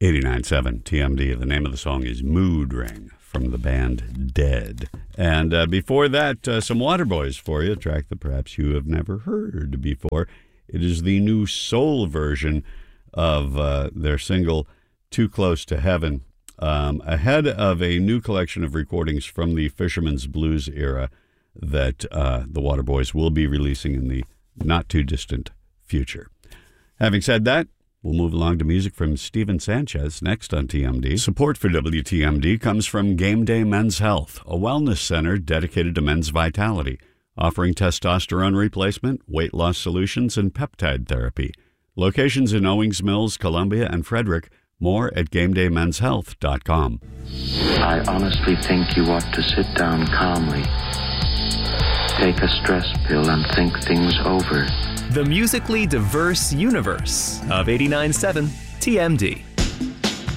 89.7 TMD. The name of the song is Mood Ring from the band Dead. And before that, some Waterboys for you, a track that perhaps you have never heard before. It is the new soul version of their single Too Close to Heaven, ahead of a new collection of recordings from the Fisherman's Blues era that the Waterboys will be releasing in the not-too-distant future. Having said that, we'll move along to music from Steven Sanchez next on TMD. Support for WTMD comes from Game Day Men's Health, a wellness center dedicated to men's vitality, offering testosterone replacement, weight loss solutions, and peptide therapy. Locations in Owings Mills, Columbia, and Frederick. More at GameDayMen'sHealth.com. I honestly think you ought to sit down calmly, take a stress pill, and think things over. The musically diverse universe of 89.7 TMD.